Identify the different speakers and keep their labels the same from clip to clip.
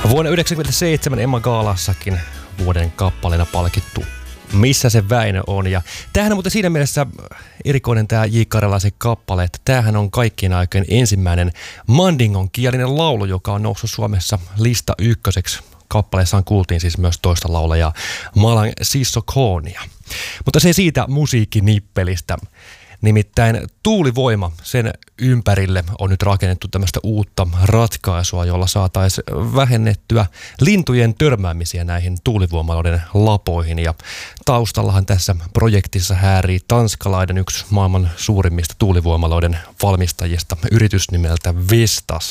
Speaker 1: Vuonna 1997 Emma Gaalassakin vuoden kappaleena palkittu Missä se Väinö on. Ja tämähän on muuten siinä mielessä erikoinen tämä J. Karjalaisen kappale, että tämähän on kaikkien aikojen ensimmäinen mandingon kielinen laulu, joka on noussut Suomessa lista ykköseksi. Kappaleessaan kuultiin siis myös toista laulajaa, Malan Sissokoonia. Mutta se siitä musiikkinippelistä. Nimittäin tuulivoima, sen ympärille on nyt rakennettu tämmöistä uutta ratkaisua, jolla saataisiin vähennettyä lintujen törmäämisiä näihin tuulivoimaloiden lapoihin. Ja taustallahan tässä projektissa häärii tanskalainen, yksi maailman suurimmista tuulivoimaloiden valmistajista, yritys nimeltä Vestas.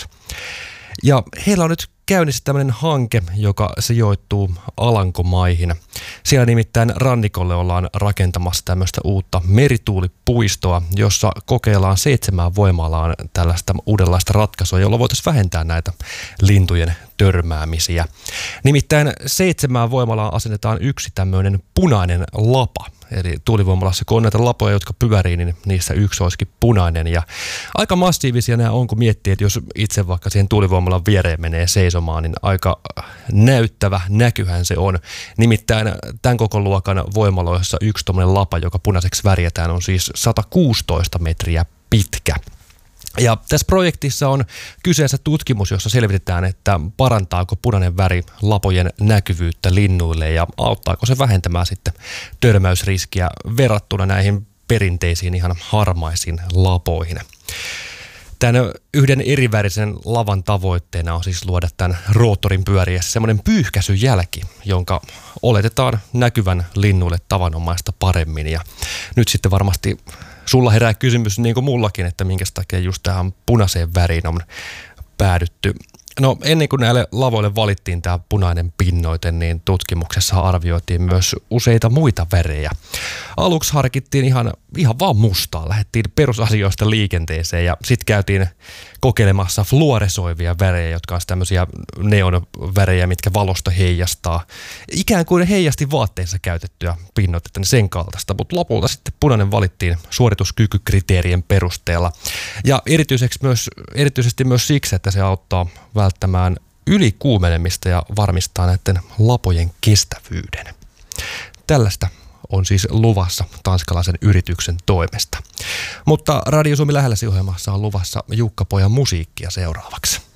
Speaker 1: Ja heillä on nyt käynnissä tämmöinen hanke, joka sijoittuu Alankomaihin. Siellä nimittäin rannikolle ollaan rakentamassa tämmöistä uutta merituulipuistoa, jossa kokeillaan 7 voimalaan tällaista uudenlaista ratkaisua, jolla voitaisiin vähentää näitä lintujen törmäämisiä. Nimittäin 7 voimalaan asennetaan yksi tämmöinen punainen lapa. Eli tuulivoimalassa, kun on näitä lapoja, jotka pyörii, niin niissä yksi olisikin punainen. Ja aika massiivisia nämä on, kun miettii, että jos itse vaikka siihen tuulivoimalan viereen menee seisomaan, niin aika näyttävä näkyhän se on. Nimittäin tämän koko luokan voimaloissa yksi tommoinen lapa, joka punaiseksi värjätään, on siis 116 metriä pitkä. Ja tässä projektissa on kyseessä tutkimus, jossa selvitetään, että parantaako punainen väri lapojen näkyvyyttä linnuille ja auttaako se vähentämään sitten törmäysriskiä verrattuna näihin perinteisiin ihan harmaisiin lapoihin. Tämän yhden erivärisen lavan tavoitteena on siis luoda tämän roottorin pyöriessä semmoinen pyyhkäisyjälki, jonka oletetaan näkyvän linnuille tavanomaista paremmin. Ja nyt sitten varmasti sulla herää kysymys, niin kuin mullakin, että minkä takia just tähän punaiseen väriin on päädytty. No ennen kuin näille lavoille valittiin tämä punainen pinnoite, niin tutkimuksessa arvioitiin myös useita muita värejä. Aluksi harkittiin ihan vaan mustaa, lähdettiin perusasioista liikenteeseen ja sitten käytiin kokeilemassa fluoresoivia värejä, jotka on tämmöisiä neonvärejä, mitkä valosta heijastaa. Ikään kuin heijasti vaatteissa käytettyä pinnoitetta, niin sen kaltaista, mutta lopulta sitten punainen valittiin suorituskykykriteerien perusteella. Ja erityisesti myös siksi, että se auttaa välttämään ylikuumenemista ja varmistaa näiden lapojen kestävyyden. Tällaista on siis luvassa tanskalaisen yrityksen toimesta. Mutta Radio Suomi lähelläsi -ohjelmassa on luvassa Jukka Pojan musiikkia seuraavaksi.